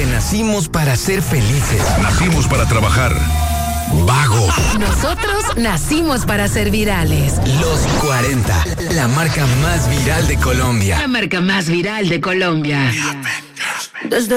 Porque nacimos para ser felices. Nacimos para trabajar. Vagos. Nosotros nacimos para ser virales. Los 40, la marca más viral de Colombia. La marca más viral de Colombia. Desde